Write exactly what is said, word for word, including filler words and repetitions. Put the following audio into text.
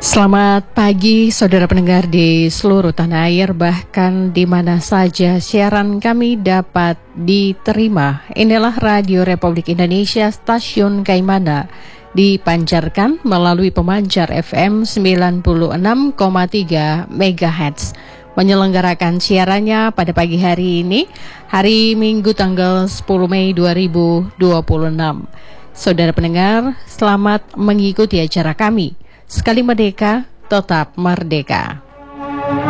Selamat pagi saudara pendengar di seluruh tanah air, bahkan di mana saja siaran kami dapat diterima. Inilah Radio Republik Indonesia, stasiun Kaimana, dipancarkan melalui pemancar F M sembilan puluh enam koma tiga megahertz. Menyelenggarakan siarannya pada pagi hari ini, hari Minggu tanggal sepuluh Mei dua ribu dua puluh enam. Saudara pendengar, selamat mengikuti acara kami. Sekali merdeka, tetap merdeka.